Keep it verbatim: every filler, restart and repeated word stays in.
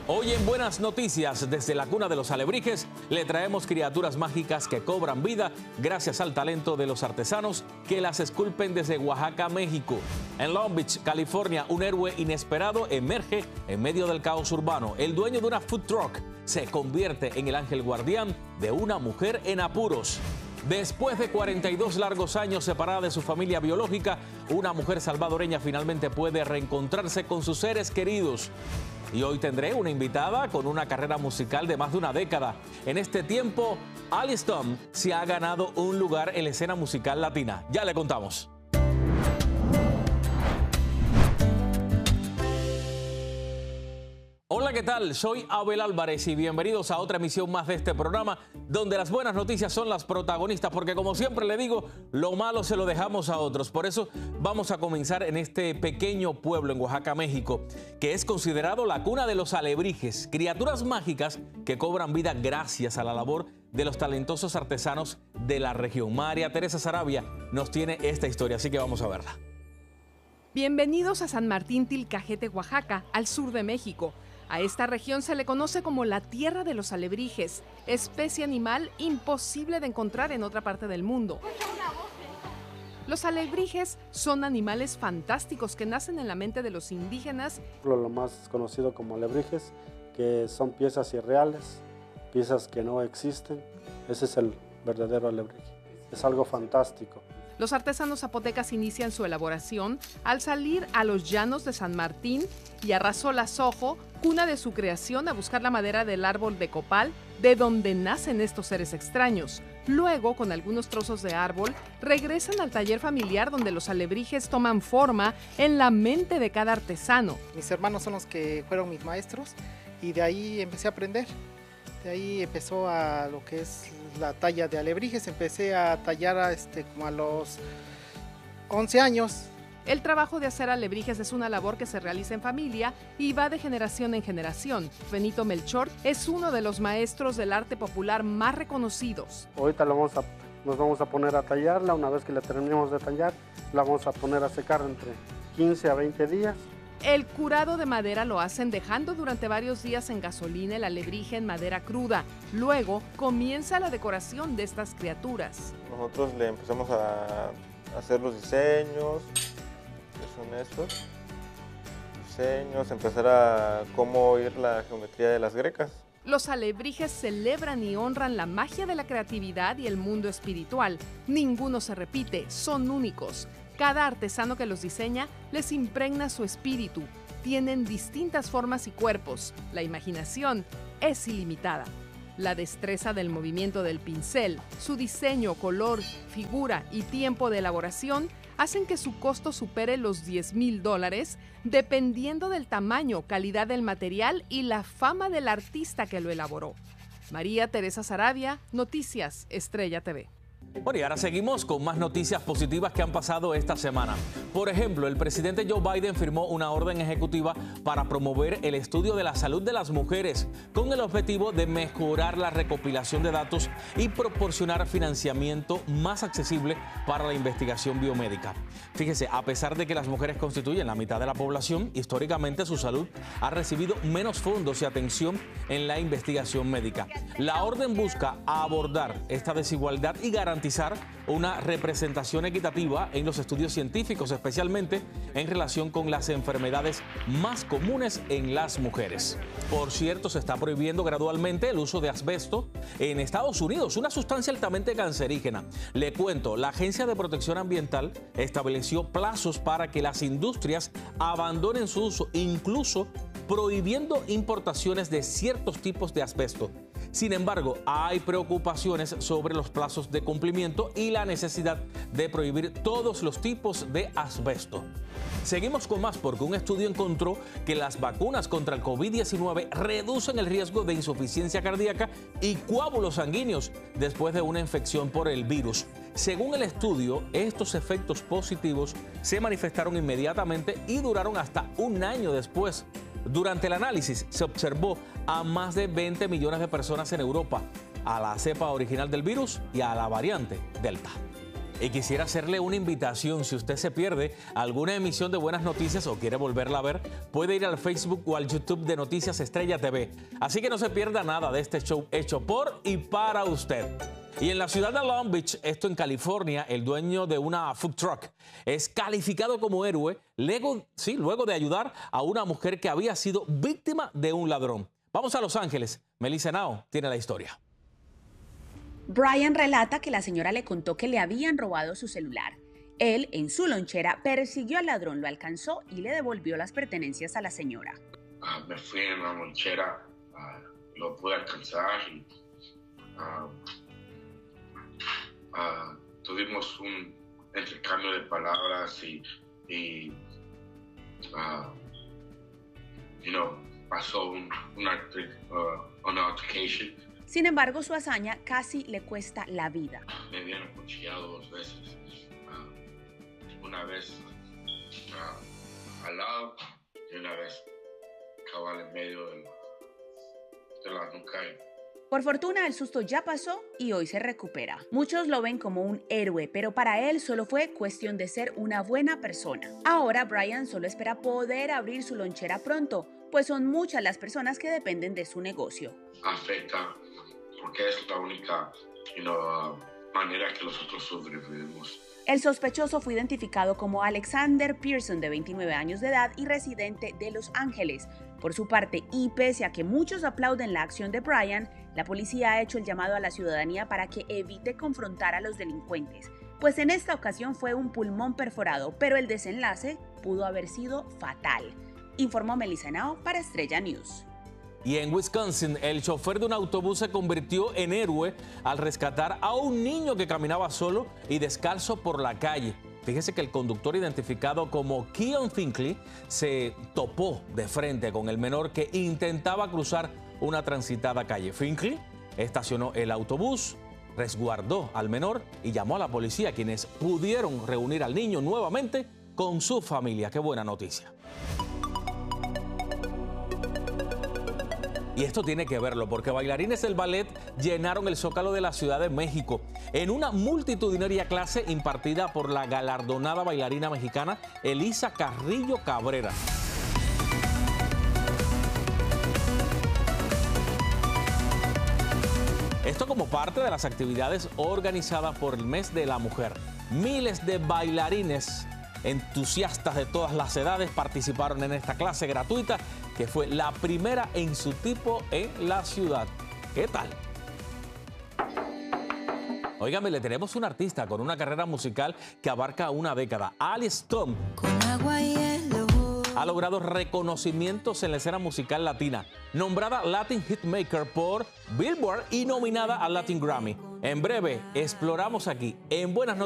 Hoy en Buenas Noticias, desde la cuna de los alebrijes, le traemos criaturas mágicas que cobran vida gracias al talento de los artesanos que las esculpen desde Oaxaca, México. En Long Beach, California, un héroe inesperado emerge en medio del caos urbano. El dueño de una food truck se convierte en el ángel guardián de una mujer en apuros. Después de cuarenta y dos largos años separada de su familia biológica, una mujer salvadoreña finalmente puede reencontrarse con sus seres queridos. Y hoy tendré una invitada con una carrera musical de más de una década. En este tiempo, Alice Tom se ha ganado un lugar en la escena musical latina. Ya le contamos. Hola, ¿qué tal? Soy Abel Álvarez y bienvenidos a otra emisión más de este programa donde las buenas noticias son las protagonistas, porque como siempre le digo, lo malo se lo dejamos a otros. Por eso vamos a comenzar en este pequeño pueblo en Oaxaca, México, que es considerado la cuna de los alebrijes, criaturas mágicas que cobran vida gracias a la labor de los talentosos artesanos de la región. María Teresa Sarabia nos tiene esta historia, así que vamos a verla. Bienvenidos a San Martín Tilcajete, Oaxaca, al sur de México. A esta región se le conoce como la tierra de los alebrijes, especie animal imposible de encontrar en otra parte del mundo. Los alebrijes son animales fantásticos que nacen en la mente de los indígenas. Lo más conocido como alebrijes, que son piezas irreales, piezas que no existen. Ese es el verdadero alebrije. Es algo fantástico. Los artesanos zapotecas inician su elaboración al salir a los llanos de San Martín y a Razola-Sojo, cuna de su creación, a buscar la madera del árbol de copal, de donde nacen estos seres extraños. Luego, con algunos trozos de árbol, regresan al taller familiar donde los alebrijes toman forma en la mente de cada artesano. Mis hermanos son los que fueron mis maestros y de ahí empecé a aprender. De ahí empezó a lo que es la talla de alebrijes. Empecé a tallar a este, como a los once años. El trabajo de hacer alebrijes es una labor que se realiza en familia y va de generación en generación. Benito Melchor es uno de los maestros del arte popular más reconocidos. Ahorita lo vamos a, nos vamos a poner a tallarla. Una vez que la terminemos de tallar, la vamos a poner a secar entre quince a veinte días. El curado de madera lo hacen dejando durante varios días en gasolina el alebrije en madera cruda. Luego comienza la decoración de estas criaturas. Nosotros le empezamos a hacer los diseños, que son estos diseños, empezar a cómo ir la geometría de las grecas. Los alebrijes celebran y honran la magia de la creatividad y el mundo espiritual. Ninguno se repite, son únicos. Cada artesano que los diseña les impregna su espíritu. Tienen distintas formas y cuerpos. La imaginación es ilimitada. La destreza del movimiento del pincel, su diseño, color, figura y tiempo de elaboración hacen que su costo supere los diez mil dólares, dependiendo del tamaño, calidad del material y la fama del artista que lo elaboró. María Teresa Sarabia, Noticias Estrella T V. Bueno, y ahora seguimos con más noticias positivas que han pasado esta semana. Por ejemplo, el presidente Joe Biden firmó una orden ejecutiva para promover el estudio de la salud de las mujeres con el objetivo de mejorar la recopilación de datos y proporcionar financiamiento más accesible para la investigación biomédica. Fíjese, a pesar de que las mujeres constituyen la mitad de la población, históricamente su salud ha recibido menos fondos y atención en la investigación médica. La orden busca abordar esta desigualdad y garantizar una representación equitativa en los estudios científicos, especialmente en relación con las enfermedades más comunes en las mujeres. Por cierto, se está prohibiendo gradualmente el uso de asbesto en Estados Unidos, una sustancia altamente cancerígena. Le cuento, la Agencia de Protección Ambiental estableció plazos para que las industrias abandonen su uso, incluso prohibiendo importaciones de ciertos tipos de asbesto. Sin embargo, hay preocupaciones sobre los plazos de cumplimiento y la necesidad de prohibir todos los tipos de asbesto. Seguimos con más porque un estudio encontró que las vacunas contra el COVID diecinueve reducen el riesgo de insuficiencia cardíaca y coágulos sanguíneos después de una infección por el virus. Según el estudio, estos efectos positivos se manifestaron inmediatamente y duraron hasta un año después. Durante el análisis se observó a más de veinte millones de personas en Europa, a la cepa original del virus y a la variante Delta. Y quisiera hacerle una invitación. Si usted se pierde alguna emisión de Buenas Noticias o quiere volverla a ver, puede ir al Facebook o al YouTube de Noticias Estrella T V. Así que no se pierda nada de este show hecho por y para usted. Y en la ciudad de Long Beach, esto en California, el dueño de una food truck es calificado como héroe luego, sí, luego de ayudar a una mujer que había sido víctima de un ladrón. Vamos a Los Ángeles. Melissa Henao tiene la historia. Brian relata que la señora le contó que le habían robado su celular. Él, en su lonchera, persiguió al ladrón, lo alcanzó y le devolvió las pertenencias a la señora. Uh, me fui en la lonchera, uh, lo pude alcanzar y uh, uh, tuvimos un intercambio de palabras y, y uh, you know, pasó un, una, uh, una altercation. Sin embargo, su hazaña casi le cuesta la vida. Me habían acuchillado dos veces. Uh, una vez uh, al lado y una vez cabal en medio de, de la nuca. Por fortuna, el susto ya pasó y hoy se recupera. Muchos lo ven como un héroe, pero para él solo fue cuestión de ser una buena persona. Ahora, Brian solo espera poder abrir su lonchera pronto, pues son muchas las personas que dependen de su negocio. Afecta porque es la única you know, uh, manera que nosotros sobrevivimos. El sospechoso fue identificado como Alexander Pearson, de veintinueve años de edad y residente de Los Ángeles. Por su parte, y pese a que muchos aplauden la acción de Brian, la policía ha hecho el llamado a la ciudadanía para que evite confrontar a los delincuentes, pues en esta ocasión fue un pulmón perforado, pero el desenlace pudo haber sido fatal. Informó Melissa Henao para Estrella News. Y en Wisconsin, el chofer de un autobús se convirtió en héroe al rescatar a un niño que caminaba solo y descalzo por la calle. Fíjese que el conductor, identificado como Keon Finkley, se topó de frente con el menor que intentaba cruzar una transitada calle. Finkley estacionó el autobús, resguardó al menor y llamó a la policía, quienes pudieron reunir al niño nuevamente con su familia. ¡Qué buena noticia! Y esto tiene que verlo porque bailarines del ballet llenaron el Zócalo de la Ciudad de México en una multitudinaria clase impartida por la galardonada bailarina mexicana Elisa Carrillo Cabrera. Esto como parte de las actividades organizadas por el Mes de la Mujer. Miles de bailarines entusiastas de todas las edades participaron en esta clase gratuita, que fue la primera en su tipo en la ciudad. ¿Qué tal? Óigame, le tenemos un artista con una carrera musical que abarca una década. Alice Tom ha logrado reconocimientos en la escena musical latina, nombrada Latin Hitmaker por Billboard y nominada al Latin Grammy. En breve, exploramos aquí en Buenas Noticias